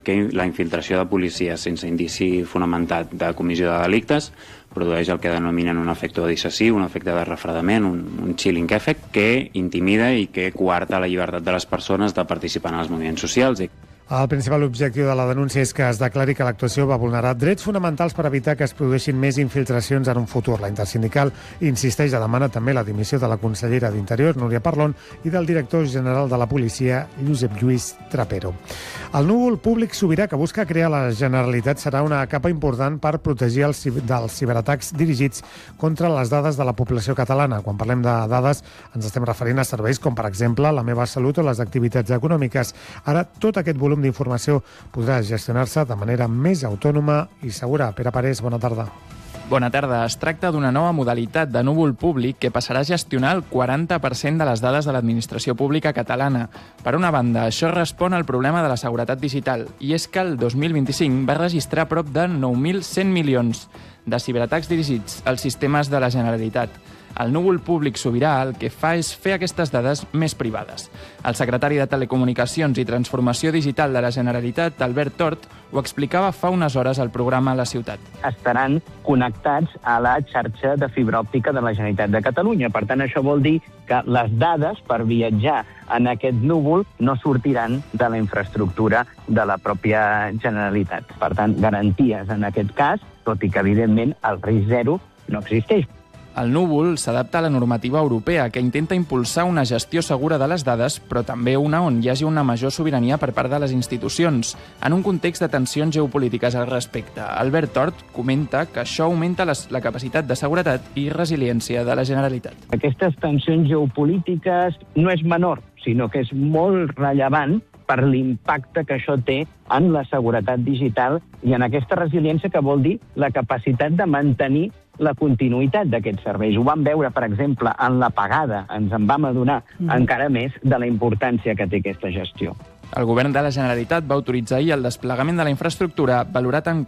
que la infiltració de policies sense indici fonamentat de comissió de delictes produeix el que denominen un efecte dissuasiu, un efecte de refredament, un chilling effect, que intimida i que coarta la llibertat de les persones de participar en els moviments socials. El principal objectiu de la denúncia és que es declari que l'actuació va vulnerar drets fonamentals per evitar que es produeixin més infiltracions en un futur. La intersindical insisteix a demanar també la dimissió de la consellera d'Interior, Núria Parlon, i del director general de la policia, Josep Lluís Trapero. El núvol públic sobirà que busca crear la Generalitat serà una capa important per protegir dels ciberatacs dirigits contra les dades de la població catalana. Quan parlem de dades ens estem referint a serveis com, per exemple, La meva salut o les activitats econòmiques. Ara, tot aquest volum d'informació podrà gestionar-se de manera més autònoma i segura. Pere Parés, bona tarda. Bona tarda. Es tracta d'una nova modalitat de núvol públic que passarà a gestionar el 40% de les dades de l'administració pública catalana. Per una banda, això respon al problema de la seguretat digital, i és que el 2025 va registrar prop de 9.100 milions de ciberatacs dirigits als sistemes de la Generalitat. El núvol públic sobirà el que fa és fer aquestes dades més privades. El secretari de Telecomunicacions i Transformació Digital de la Generalitat, Albert Tort, ho explicava fa unes hores al programa La Ciutat. Estaran connectats a la xarxa de fibra òptica de la Generalitat de Catalunya. Per tant, això vol dir que les dades per viatjar en aquest núvol no sortiran de la infraestructura de la pròpia Generalitat. Per tant, garanties en aquest cas, tot i que, evidentment, el risc zero no existeix. El núvol s'adapta a la normativa europea, que intenta impulsar una gestió segura de les dades, però també una on hi hagi una major sobirania per part de les institucions, en un context de tensions geopolítiques al respecte. Albert Tort comenta que això augmenta la capacitat de seguretat i resiliència de la Generalitat. Aquestes tensions geopolítiques no és menor, sinó que és molt rellevant per l'impacte que això té en la seguretat digital i en aquesta resiliència, que vol dir la capacitat de mantenir la continuïtat d'aquests serveis. Ho vam veure, per exemple, en l'apagada. Ens en vam adonar encara més de la importància que té aquesta gestió. El govern de la Generalitat va autoritzar ahir el desplegament de la infraestructura valorat en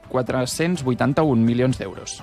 481 milions d'euros.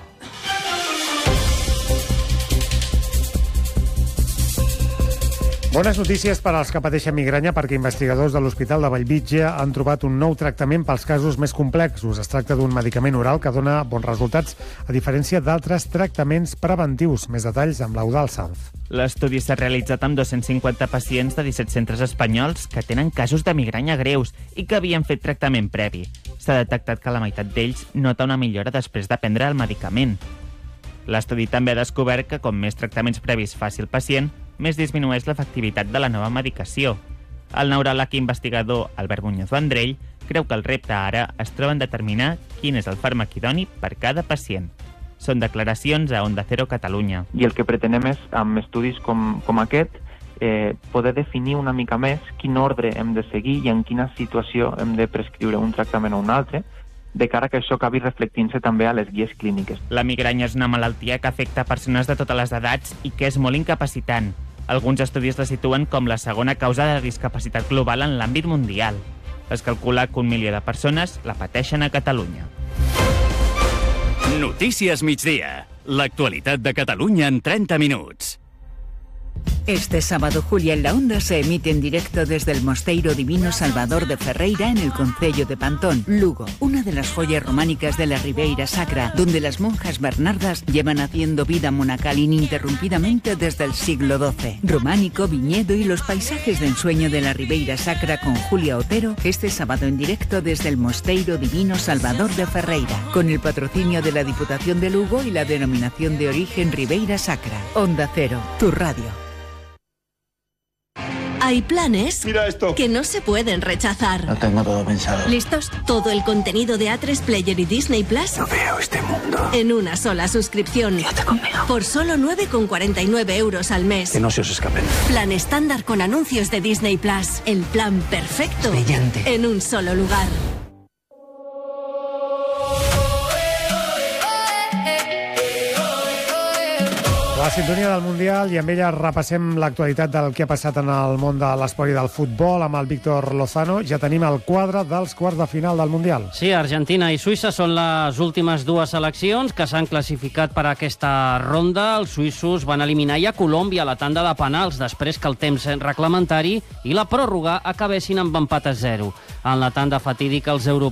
Bones notícies per als que pateixen migranya, perquè investigadors de l'Hospital de Bellvitge han trobat un nou tractament pels casos més complexos. Es tracta d'un medicament oral que dona bons resultats, a diferència d'altres tractaments preventius. Més detalls amb l'Eudald Sanz. L'estudi s'ha realitzat amb 250 pacients de 17 centres espanyols que tenen casos de migranya greus i que havien fet tractament previ. S'ha detectat que la meitat d'ells nota una millora després de prendre el medicament. L'estudi també ha descobert que com més tractaments previs faci el pacient, més disminueix l'efectivitat de la nova medicació. El neuròleg i investigador Albert Muñoz Vendrell creu que el repte ara es troba en determinar quin és el fàrmac idoni per cada pacient. Són declaracions a Onda Cero Catalunya. I el que pretenem és, amb estudis com aquest, poder definir una mica més quin ordre hem de seguir i en quina situació hem de prescriure un tractament o un altre, de cara que això acabi reflectint-se també a les guies clíniques. La migranya és una malaltia que afecta persones de totes les edats i que és molt incapacitant. Alguns estudis la situen com la segona causa de discapacitat global en l'àmbit mundial. Es calcula que 1 milió de persones la pateixen a Catalunya. Notícies migdia. L'actualitat de Catalunya en 30 minuts. Este sábado, Julia en la Onda se emite en directo desde el Mosteiro Divino Salvador de Ferreira en el concello de Pantón, Lugo, una de las joyas románicas de la Ribeira Sacra, donde las monjas bernardas llevan haciendo vida monacal ininterrumpidamente desde el siglo XII. Románico, viñedo y los paisajes de ensueño de la Ribeira Sacra con Julia Otero, este sábado en directo desde el Mosteiro Divino Salvador de Ferreira, con el patrocinio de la Diputación de Lugo y la denominación de origen Ribeira Sacra. Onda Cero, tu radio. Hay planes Mira esto, que no se pueden rechazar. Lo tengo todo pensado. ¿Listos? Todo el contenido de A3 Player y Disney Plus No veo este mundo. en una sola suscripción. Quédate conmigo. Por solo 9,49 euros al mes. Que no se os escapen. Plan estándar con anuncios de Disney Plus. El plan perfecto Brillante. en un solo lugar. La sintonia del Mundial i amb ella repassem l'actualitat del que ha passat en el món de l'esport i del futbol amb el Víctor Lozano. Ja tenim el quadre dels quarts de final del Mundial. Sí, Argentina i Suïssa són les últimes dues seleccions que s'han classificat per a aquesta ronda. Els suïssos van eliminar ja Colòmbia a la tanda de penals després que el temps reglamentari i la pròrroga acabessin amb empat a 0. En la tanda fatídica, els europeus